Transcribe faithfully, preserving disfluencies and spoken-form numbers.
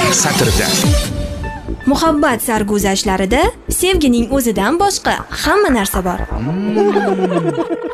satrida. Muhabbat sarguzashtlarida sevgining o'zidan boshqa hamma narsa bor.